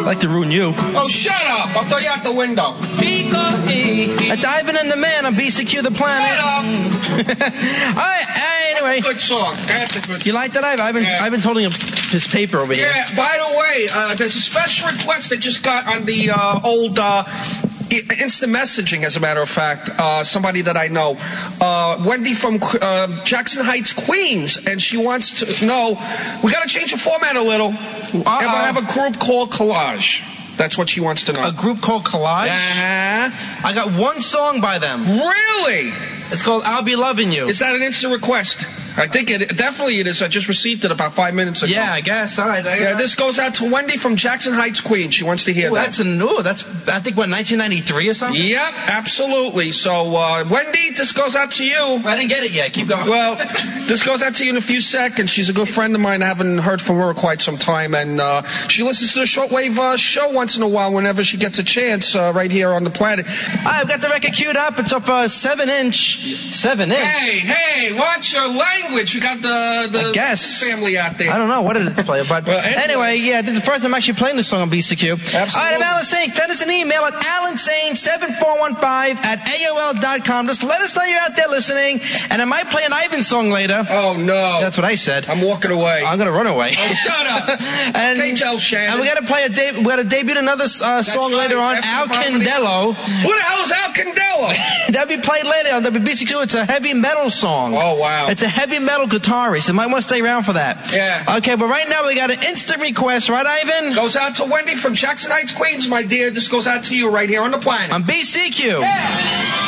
like to ruin you. Oh, shut up. I'll throw you out the window. It's Ivan and the Man on BCQ The Planet. Shut up. All right, anyway. That's a good song. That's a good song. You like that, Ivan? Ivan's holding up his paper over here. Yeah, by the way, there's a special request that just got on the old instant messaging, as a matter of fact. Somebody that I know. Wendy from Jackson Heights, Queens, and she wants to know, we got to change the format a little. And we'll have a group called Collage. That's what she wants to know. A group called Collage? I got one song by them. Really? It's called I'll Be Loving You. Is that an instant request? I think it definitely it is. I just received it about 5 minutes ago. Yeah, I guess. All right. This goes out to Wendy from Jackson Heights, Queens. She wants to hear that. That's I think, what, 1993 or something? Yep, absolutely. So, Wendy, this goes out to you. I didn't get it yet. Keep going. Well, this goes out to you in a few seconds. She's a good friend of mine. I haven't heard from her quite some time. And she listens to the Shortwave show once in a while whenever she gets a chance right here on the planet. I've got the record queued up. It's up 7-inch. 7-inch. Hey, watch your language. You got the family out there. I don't know. What did it play? But anyway, yeah, this is the first time I'm actually playing this song on BCQ. Absolutely. All right, I'm Alan Saint. Send us an email at alansane7415@AOL.com. Just let us know you're out there listening. And I might play an Ivan song later. Oh, no. That's what I said. I'm walking away. I'm going to run away. Oh, shut up. Okay, Joe Shannon. And we got to play we got to debut another song later on, Al Candello. Who the hell is Al Candello? That'll be played later on WBCQ. It's a heavy metal song. Oh, wow. It's a heavy metal guitarist. You might want to stay around for that. Yeah. Okay, but right now we got an instant request, right, Ivan? Goes out to Wendy from Jackson Heights, Queens, my dear. This goes out to you right here on the planet. On BCQ. Yeah.